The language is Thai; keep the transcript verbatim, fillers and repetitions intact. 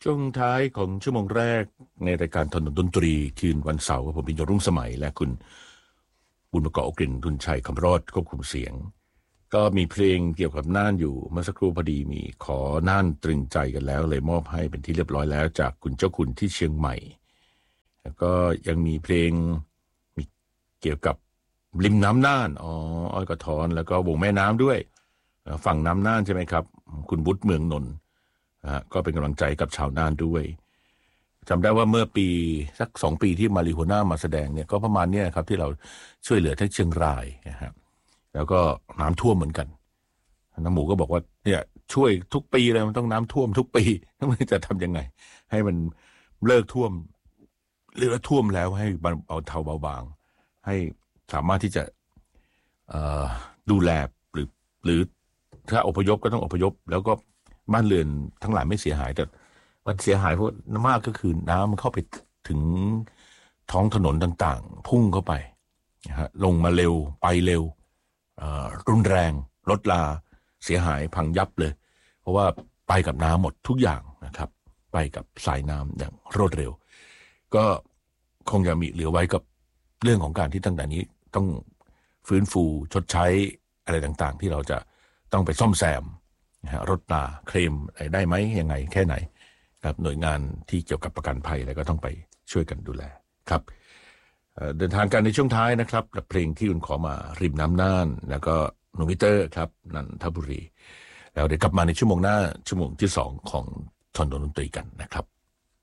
ช่วงท้ายของชั่วโมงแรกในรายการถนนดนตรีคืนวันเสาร์ผมเป็นยรุ่งสมัยและคุณบุญประกอบกลิ่นทุนชัยคำรอดควบคุมเสียงก็มีเพลงเกี่ยวกับน่านอยู่เมื่อสักครู่พอดีมีขอน่านตรึงใจกันแล้วเลยมอบให้เป็นที่เรียบร้อยแล้วจากคุณเจ้าคุณที่เชียงใหม่แล้วก็ยังมีเพลงมีเกี่ยวกับริมน้ำน่านอ๋ออ้อยกระท้อนแล้วก็วงแม่น้ำด้วยฝั่งน้ำน่านใช่ไหมครับคุณบุตรเมืองนนท์ก็เป็นกำลังใจกับชาวน่านด้วยจำได้ว่าเมื่อปีสักสองปีที่มาริโฮน่ามาแสดงเนี่ยก็ประมาณนี้ครับที่เราช่วยเหลือทั้งเชียงรายนะครับแล้วก็น้ำท่วมเหมือนกันน้ำหมูก็บอกว่าเนี่ยช่วยทุกปีเลยมันต้องน้ำท่วมทุกปีไม่จะทำยังไงให้มันเลิกท่วมหรือท่วมแล้วให้เอาเทาเบาบางให้สามารถที่จะดูแลหรือหรือถ้าอพยพก็ต้องอพยพแล้วก็บ้านเรือนทั้งหลายไม่เสียหายแต่มันเสียหายเพราะน้ำมากก็คือน้ำมันเข้าไปถึงท้องถนนต่างๆพุ่งเข้าไปนะฮะลงมาเร็วไปเร็วรุนแรงรถลาเสียหายพังยับเลยเพราะว่าไปกับน้ำหมดทุกอย่างนะครับไปกับสายน้ำอย่างรวดเร็วก็คงจะมีเหลือไว้กับเรื่องของการที่ตั้งแต่นี้ต้องฟื้นฟูชดใช้อะไรต่างๆที่เราจะต้องไปซ่อมแซมนะฮะรถลาเคลมอะไรได้ไหมยังไงแค่ไหนครับหน่วยงานที่เกี่ยวกับประกันภัยอะไรก็ต้องไปช่วยกันดูแลครับเดินทางกันในช่วงท้ายนะครับกับเพลงที่คุณขอมาริมน้ำน่านแล้วก็โนมิเตอร์ครับนันทบุรีแล้วเดี๋ยวกลับมาในชั่วโมงหน้าชั่วโมงที่สองของถนนดนตรีกันนะครับ